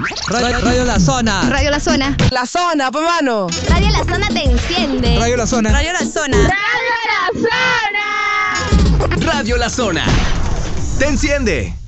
Radio La Zona. Radio La Zona. La Zona, pues mano. Radio La Zona te enciende. Radio La Zona. Radio La Zona. Radio La Zona te enciende.